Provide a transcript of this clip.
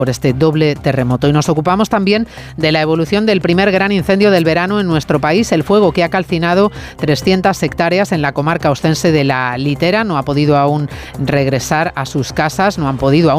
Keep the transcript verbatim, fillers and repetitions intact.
por este doble terremoto. Y nos ocupamos también de la evolución del primer gran incendio del verano en nuestro país, el fuego que ha calcinado trescientas hectáreas en la comarca ostense de la Litera. No ha podido aún regresar a sus casas, no han podido aún